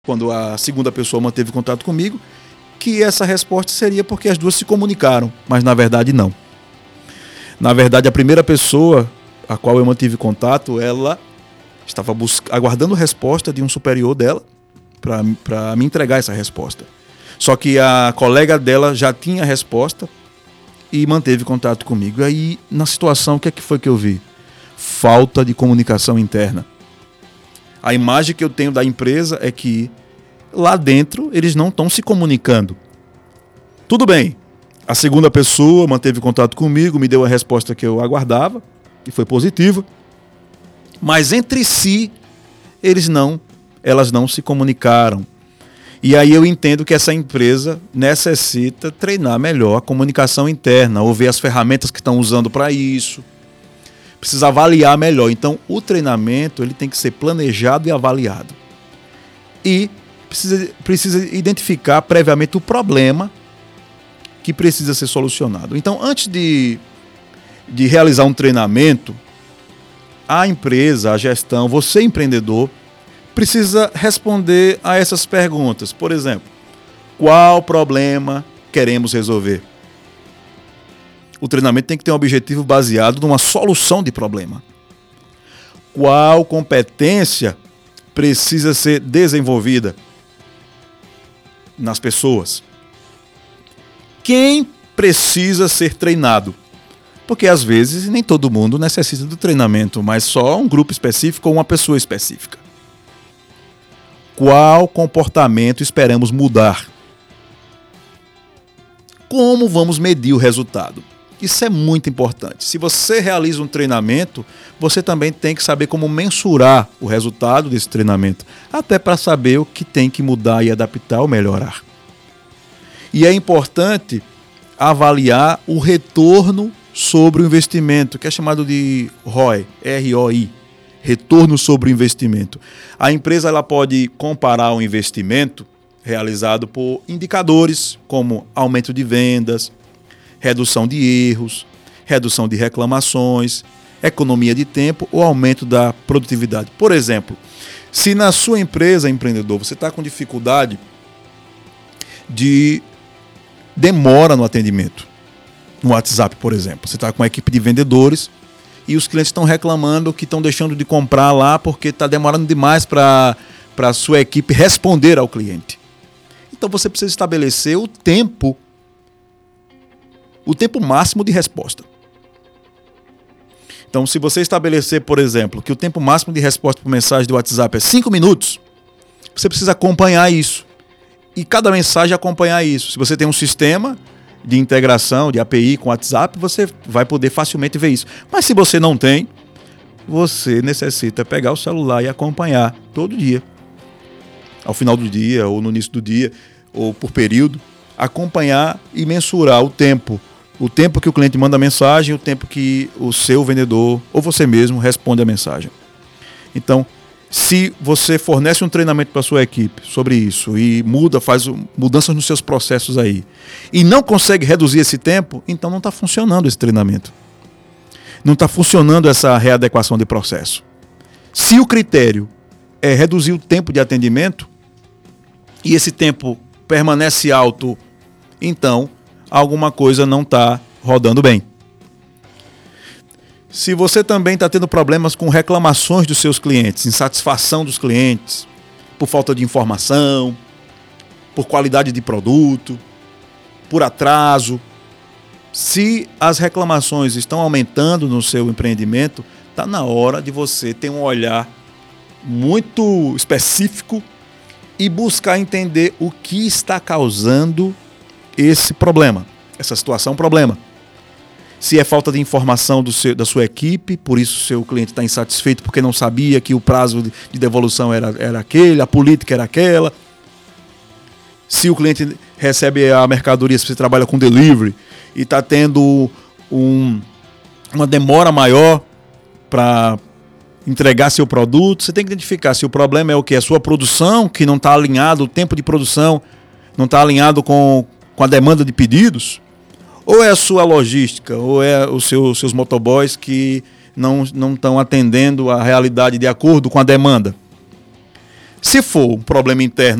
quando a segunda pessoa manteve contato comigo, que essa resposta seria porque as duas se comunicaram, mas na verdade não. Na verdade, a primeira pessoa a qual eu mantive contato, ela estava aguardando resposta de um superior dela para me entregar essa resposta. Só que a colega dela já tinha a resposta e manteve contato comigo. E aí, na situação, o que é que foi que eu vi? Falta de comunicação interna. A imagem que eu tenho da empresa é que lá dentro eles não estão se comunicando. Tudo bem, a segunda pessoa manteve contato comigo, me deu a resposta que eu aguardava, e foi positiva, mas entre si elas não se comunicaram. E aí eu entendo que essa empresa necessita treinar melhor a comunicação interna, ou ver as ferramentas que estão usando para isso. Precisa avaliar melhor. Então, o treinamento ele tem que ser planejado e avaliado. E precisa identificar previamente o problema que precisa ser solucionado. Então, antes de realizar um treinamento, a empresa, a gestão, você empreendedor, precisa responder a essas perguntas. Por exemplo, qual problema queremos resolver? O treinamento tem que ter um objetivo baseado numa solução de problema. Qual competência precisa ser desenvolvida nas pessoas? Quem precisa ser treinado? Porque às vezes nem todo mundo necessita do treinamento, mas só um grupo específico ou uma pessoa específica. Qual comportamento esperamos mudar? Como vamos medir o resultado? Isso é muito importante. Se você realiza um treinamento, você também tem que saber como mensurar o resultado desse treinamento, até para saber o que tem que mudar e adaptar ou melhorar. E é importante avaliar o retorno sobre o investimento, que é chamado de ROI, R-O-I, retorno sobre o investimento. A empresa ela pode comparar o investimento realizado por indicadores como aumento de vendas, redução de erros, redução de reclamações, economia de tempo ou aumento da produtividade. Por exemplo, se na sua empresa, empreendedor, você está com dificuldade de demora no atendimento, no WhatsApp, por exemplo. Você está com uma equipe de vendedores e os clientes estão reclamando que estão deixando de comprar lá porque está demorando demais para a sua equipe responder ao cliente. Então você precisa estabelecer o tempo máximo de resposta. Então, se você estabelecer, por exemplo, que o tempo máximo de resposta por mensagem do WhatsApp é 5 minutos, você precisa acompanhar isso. E cada mensagem acompanhar isso. Se você tem um sistema de integração, de API com o WhatsApp, você vai poder facilmente ver isso. Mas se você não tem, você necessita pegar o celular e acompanhar todo dia. Ao final do dia, ou no início do dia, ou por período, acompanhar e mensurar o tempo. O tempo que o cliente manda a mensagem, o tempo que o seu vendedor ou você mesmo responde a mensagem. Então, se você fornece um treinamento para a sua equipe sobre isso e faz mudanças nos seus processos aí e não consegue reduzir esse tempo, então não está funcionando esse treinamento. Não está funcionando essa readequação de processo. Se o critério é reduzir o tempo de atendimento e esse tempo permanece alto, então alguma coisa não está rodando bem. Se você também está tendo problemas com reclamações dos seus clientes, insatisfação dos clientes, por falta de informação, por qualidade de produto, por atraso, se as reclamações estão aumentando no seu empreendimento, está na hora de você ter um olhar muito específico e buscar entender o que está causando esse problema, essa situação problema. Se é falta de informação da sua equipe, por isso o seu cliente está insatisfeito porque não sabia que o prazo de devolução era aquele, a política era aquela. Se o cliente recebe a mercadoria, se você trabalha com delivery e está tendo uma demora maior para entregar seu produto, você tem que identificar se o problema é o que? A sua produção, que não está alinhado, o tempo de produção não está alinhado com a demanda de pedidos, ou é a sua logística, ou é os seus motoboys que não estão atendendo a realidade de acordo com a demanda. Se for um problema interno